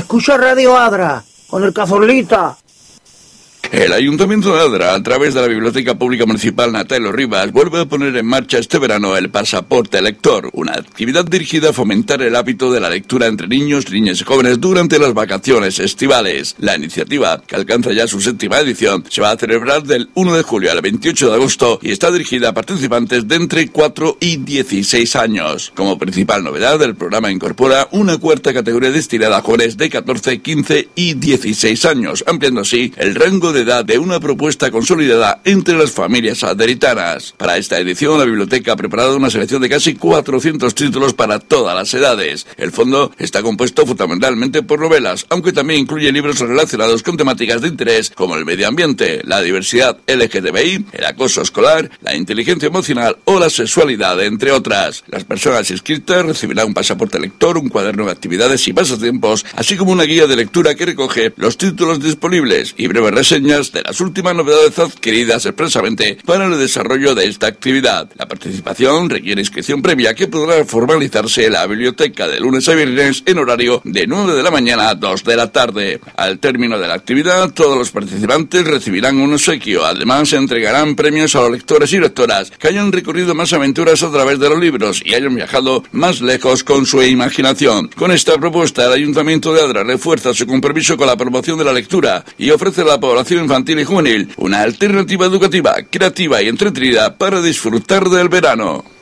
Escucha Radio Adra, con el Cazorlita. El Ayuntamiento de Adra, a través de la Biblioteca Pública Municipal Natalio Rivas, vuelve a poner en marcha este verano el Pasaporte Lector, una actividad dirigida a fomentar el hábito de la lectura entre niños, niñas y jóvenes durante las vacaciones estivales. La iniciativa, que alcanza ya su 7ª edición, se va a celebrar del 1 de julio al 28 de agosto y está dirigida a participantes de entre 4 y 16 años. Como principal novedad, el programa incorpora una 4ª categoría destinada a jóvenes de 14, 15 y 16 años, ampliando así el rango de edad de una propuesta consolidada entre las familias aderitanas. Para esta edición, la biblioteca ha preparado una selección de casi 400 títulos para todas las edades. El fondo está compuesto fundamentalmente por novelas, aunque también incluye libros relacionados con temáticas de interés como el medio ambiente, la diversidad LGTBI, el acoso escolar, la inteligencia emocional o la sexualidad, entre otras. Las personas inscritas recibirán un pasaporte lector, un cuaderno de actividades y pasatiempos, así como una guía de lectura que recoge los títulos disponibles y breves reseñas de las últimas novedades adquiridas expresamente para el desarrollo de esta actividad. La participación requiere inscripción previa que podrá formalizarse en la biblioteca de lunes a viernes en horario de 9 de la mañana a 2 de la tarde. Al término de la actividad, todos los participantes recibirán un obsequio. Además, se entregarán premios a los lectores y lectoras que hayan recorrido más aventuras a través de los libros y hayan viajado más lejos con su imaginación. Con esta propuesta, el Ayuntamiento de Adra refuerza su compromiso con la promoción de la lectura y ofrece a la población infantil y juvenil una alternativa educativa, creativa y entretenida para disfrutar del verano.